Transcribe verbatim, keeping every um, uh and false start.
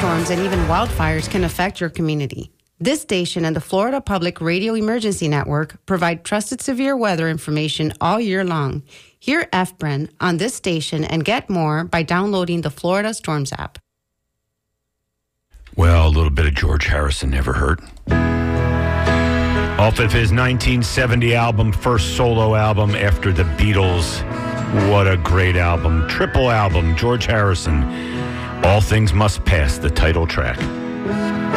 thunderstorms and even wildfires can affect your community. This station and the Florida Public Radio Emergency Network provide trusted severe weather information all year long. Hear F B R N on this station and get more by downloading the Florida Storms app. Well, a little bit of George Harrison never hurt. Off of his nineteen seventy album, first solo album after the Beatles. What a great album. Triple album, George Harrison. All Things Must Pass, the title track.